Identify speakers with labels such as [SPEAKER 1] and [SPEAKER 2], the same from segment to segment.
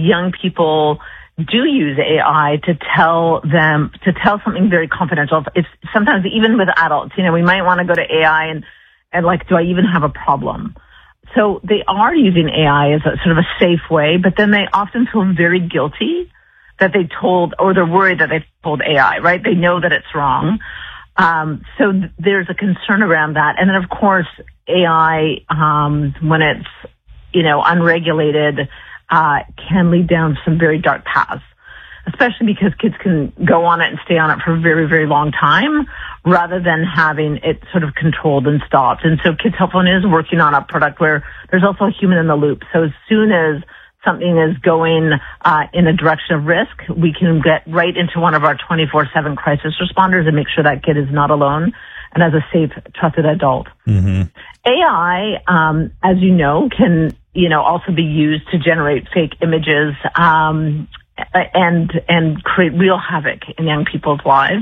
[SPEAKER 1] young people do use AI to tell something very confidential. It's sometimes even with adults, we might want to go to AI and like, do I even have a problem? So they are using AI as a sort of a safe way, but then they often feel very guilty that they told, or they're worried that they told AI, right? They know that it's wrong. So there's a concern around that. And then of course, AI, when it's, unregulated, can lead down some very dark paths, especially because kids can go on it and stay on it for a very, very long time rather than having it sort of controlled and stopped. And so Kids Help Phone is working on a product where there's also a human in the loop. So as soon as something is going in a direction of risk, we can get right into one of our 24/7 crisis responders and make sure that kid is not alone and as a safe, trusted adult.
[SPEAKER 2] Mm-hmm.
[SPEAKER 1] AI, as you know, can also be used to generate fake images and create real havoc in young people's lives.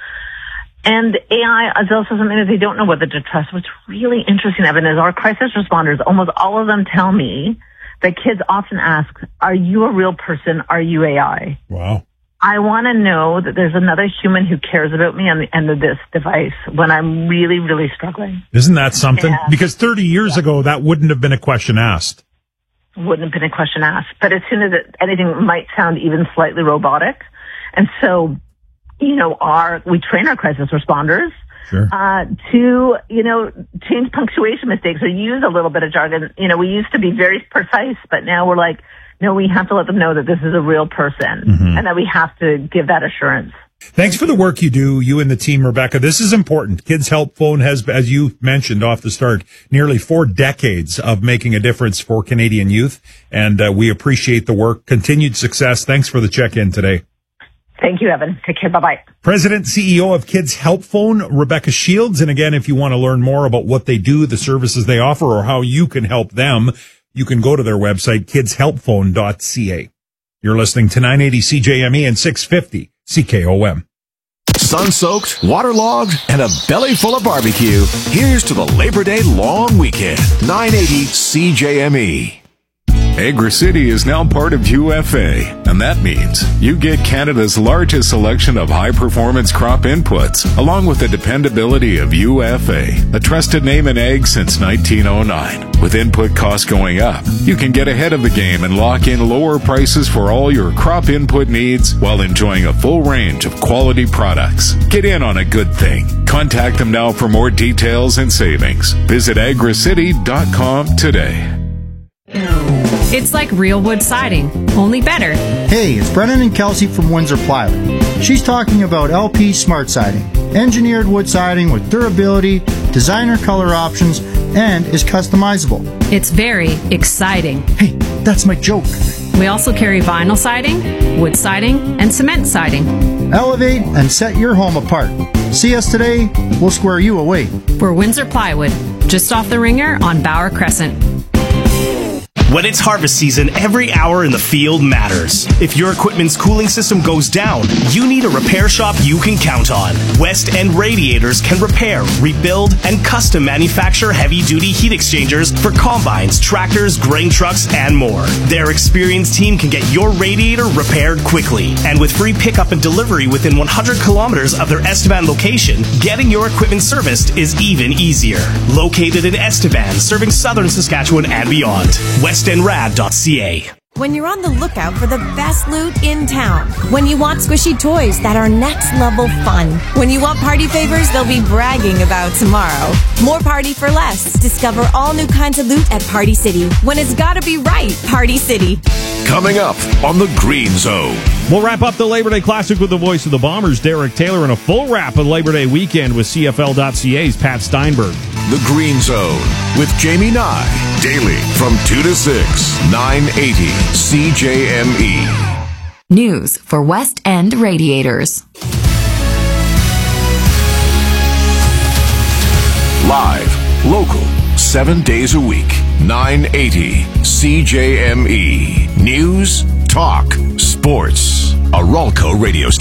[SPEAKER 1] And AI is also something that they don't know whether to trust. What's really interesting, Evan, is our crisis responders, almost all of them tell me that kids often ask, are you a real person? Are you AI?
[SPEAKER 2] Wow.
[SPEAKER 1] I want to know that there's another human who cares about me on the end of this device when I'm really, really struggling.
[SPEAKER 2] Isn't that something? Yeah. Because 30 years ago, that wouldn't have been a question asked.
[SPEAKER 1] Wouldn't have been a question asked. But as soon as anything might sound even slightly robotic. And so, we train our crisis responders
[SPEAKER 2] sure.
[SPEAKER 1] To, change punctuation mistakes or use a little bit of jargon. We used to be very precise, but now we're like, no, we have to let them know that this is a real person
[SPEAKER 2] mm-hmm.
[SPEAKER 1] and that we have to give that assurance.
[SPEAKER 2] Thanks for the work you do, you and the team, Rebecca. This is important. Kids Help Phone has, as you mentioned off the start, nearly 4 decades of making a difference for Canadian youth. And we appreciate the work. Continued success. Thanks for the check-in today.
[SPEAKER 1] Thank you, Evan. Take care. Bye-bye.
[SPEAKER 2] President, CEO of Kids Help Phone, Rebecca Shields. And again, if you want to learn more about what they do, the services they offer, or how you can help them, you can go to their website, kidshelpphone.ca. You're listening to 980 CJME and 650 CKOM.
[SPEAKER 3] Sun-soaked, waterlogged, and a belly full of barbecue. Here's to the Labor Day long weekend. 980 CJME. Agri-City is now part of UFA, and that means you get Canada's largest selection of high-performance crop inputs, along with the dependability of UFA, a trusted name in ag since 1909. With input costs going up, you can get ahead of the game and lock in lower prices for all your crop input needs while enjoying a full range of quality products. Get in on a good thing. Contact them now for more details and savings. Visit agricity.com today.
[SPEAKER 4] It's like real wood siding, only better.
[SPEAKER 5] Hey, it's Brennan and Kelsey from Windsor Plywood. She's talking about LP Smart Siding. Engineered wood siding with durability, designer color options, and is customizable.
[SPEAKER 4] It's very exciting.
[SPEAKER 5] Hey, that's my joke.
[SPEAKER 4] We also carry vinyl siding, wood siding, and cement siding.
[SPEAKER 5] Elevate and set your home apart. See us today, we'll square you away.
[SPEAKER 4] We're Windsor Plywood, just off the Ringer on Bauer Crescent.
[SPEAKER 6] When it's harvest season, every hour in the field matters. If your equipment's cooling system goes down, you need a repair shop you can count on. West End Radiators can repair, rebuild, and custom manufacture heavy-duty heat exchangers for combines, tractors, grain trucks, and more. Their experienced team can get your radiator repaired quickly. And with free pickup and delivery within 100 kilometers of their Estevan location, getting your equipment serviced is even easier. Located in Estevan, serving southern Saskatchewan and beyond. westendrad.ca.
[SPEAKER 7] When you're on the lookout for the best loot in town. When you want squishy toys that are next level fun. When you want party favors they'll be bragging about tomorrow. More party for less. Discover all new kinds of loot at Party City. When it's gotta be right, Party City.
[SPEAKER 3] Coming up on the Green Zone.
[SPEAKER 8] We'll wrap up the Labor Day Classic with the voice of the Bombers, Derek Taylor, and a full wrap of Labor Day weekend with CFL.ca's Pat Steinberg.
[SPEAKER 3] The Green Zone with Jamie Nye. Daily from 2 to 6. 980 CJME.
[SPEAKER 9] News for West End Radiators.
[SPEAKER 3] Live, local, 7 days a week. 980 CJME. News, talk, sports. A Ralco radio station.